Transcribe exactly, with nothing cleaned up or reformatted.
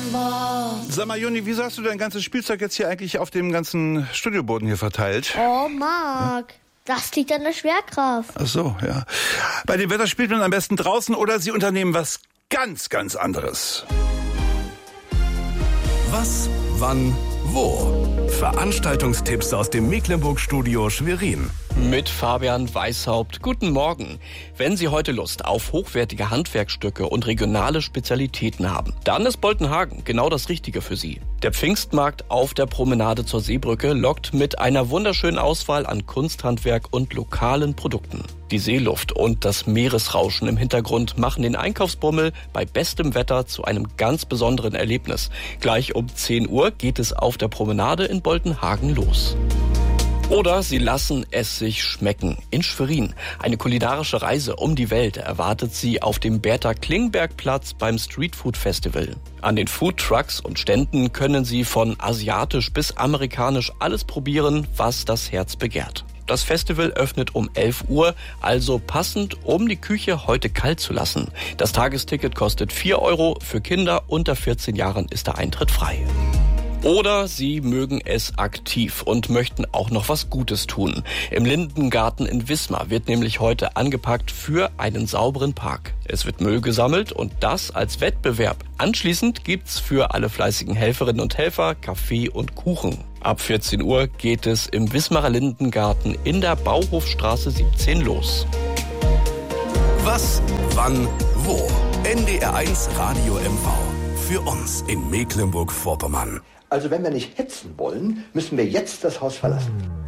Sag mal, Juni, wieso hast du dein ganzes Spielzeug jetzt hier eigentlich auf dem ganzen Studioboden hier verteilt? Oh, Marc, ja? Das liegt an der Schwerkraft. Ach so, ja. Bei dem Wetter spielt man am besten draußen oder Sie unternehmen was ganz, ganz anderes. Was, wann, wo? Veranstaltungstipps aus dem Mecklenburg-Studio Schwerin. Mit Fabian Weishaupt. Guten Morgen. Wenn Sie heute Lust auf hochwertige Handwerkstücke und regionale Spezialitäten haben, dann ist Boltenhagen genau das Richtige für Sie. Der Pfingstmarkt auf der Promenade zur Seebrücke lockt mit einer wunderschönen Auswahl an Kunsthandwerk und lokalen Produkten. Die Seeluft und das Meeresrauschen im Hintergrund machen den Einkaufsbummel bei bestem Wetter zu einem ganz besonderen Erlebnis. Gleich um zehn Uhr geht es auf der Promenade in Boltenhagen los. Oder Sie lassen es sich schmecken. In Schwerin. Eine kulinarische Reise um die Welt erwartet Sie auf dem Bertha-Klingberg-Platz beim Streetfood Festival. An den Foodtrucks und Ständen können Sie von asiatisch bis amerikanisch alles probieren, was das Herz begehrt. Das Festival öffnet um elf Uhr, also passend, um die Küche heute kalt zu lassen. Das Tagesticket kostet vier Euro, für Kinder unter vierzehn Jahren ist der Eintritt frei. Oder Sie mögen es aktiv und möchten auch noch was Gutes tun. Im Lindengarten in Wismar wird nämlich heute angepackt für einen sauberen Park. Es wird Müll gesammelt und das als Wettbewerb. Anschließend gibt's für alle fleißigen Helferinnen und Helfer Kaffee und Kuchen. Ab vierzehn Uhr geht es im Wismarer Lindengarten in der Bauhofstraße siebzehn los. Was, wann, wo? N D R eins Radio M V. Für uns in Mecklenburg-Vorpommern. Also wenn wir nicht hetzen wollen, müssen wir jetzt das Haus verlassen.